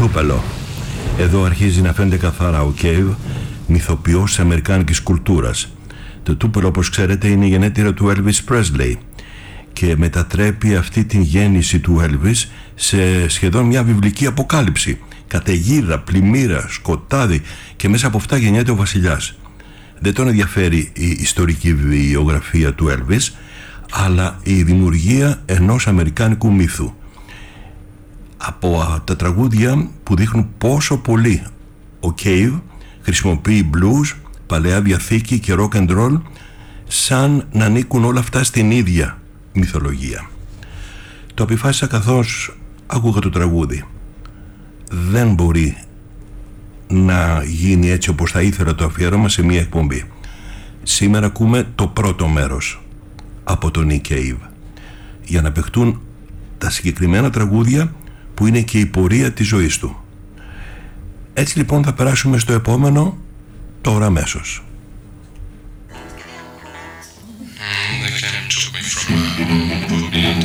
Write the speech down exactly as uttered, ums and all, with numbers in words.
Τούπελο. Εδώ αρχίζει να φαίνεται καθαρά ο Cave, μυθοποιός της αμερικάνικης κουλτούρας. Το Τούπελο, όπως ξέρετε, είναι η γενέτειρα του Elvis Presley και μετατρέπει αυτή την γέννηση του Elvis σε σχεδόν μια βιβλική αποκάλυψη. Καταιγίδα, πλημμύρα, σκοτάδι, και μέσα από αυτά γεννιέται ο βασιλιάς. Δεν τον ενδιαφέρει η ιστορική βιογραφία του Elvis, αλλά η δημιουργία ενός αμερικάνικου μύθου. Από τα τραγούδια που δείχνουν πόσο πολύ ο Cave χρησιμοποιεί blues, παλαιά διαθήκη και rock and roll, σαν να ανήκουν όλα αυτά στην ίδια μυθολογία. Το αποφάσισα καθώς άκουγα το τραγούδι. Δεν μπορεί να γίνει έτσι όπως θα ήθελα το αφιέρωμα σε μία εκπομπή. Σήμερα ακούμε το πρώτο μέρος από τον Nick Cave, για να παιχτούν τα συγκεκριμένα τραγούδια που είναι και η πορεία της ζωής του. Έτσι λοιπόν θα περάσουμε στο επόμενο τώρα αμέσως. Mm, they came and took me from her, put me into